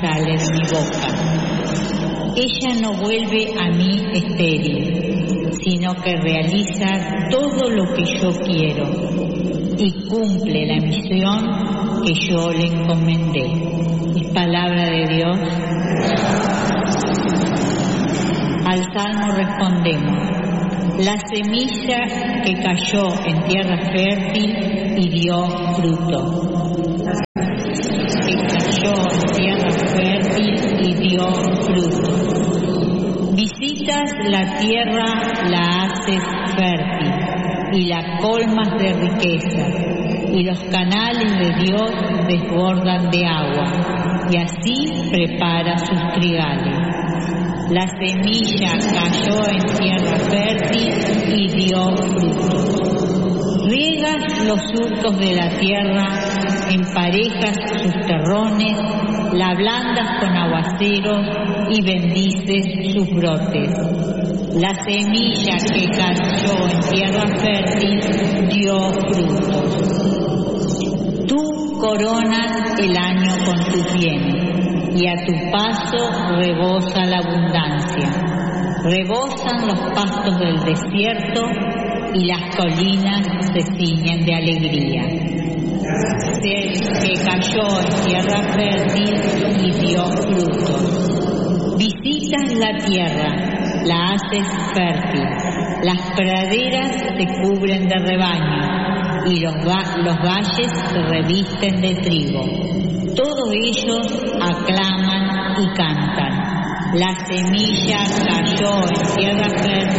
sale de mi boca. Ella no vuelve a mí estéril, sino que realiza todo lo que yo quiero y cumple la misión que yo le encomendé. Es palabra de Dios. Al Salmo respondemos: la semilla que cayó en tierra fértil y dio fruto. Que cayó en tierra fértil y dio fruto. Visitas la tierra, la haces fértil y la colmas de riqueza, y los canales de Dios desbordan de agua, y así prepara sus trigales. La semilla cayó en tierra fértil y dio fruto. Riegas los surcos de la tierra, emparejas sus terrones, la ablandas con aguaceros y bendices sus brotes. La semilla que cayó en tierra fértil dio frutos. Tú coronas el año con tus bienes, y a tu paso rebosa la abundancia. Rebosan los pastos del desierto y las colinas se ciñen de alegría. Que cayó en tierra fértil y dio frutos. Visitas la tierra, la haces fértil. Las praderas se cubren de rebaño y los valles se revisten de trigo. Todos ellos aclaman y cantan. La semilla cayó en tierra fértil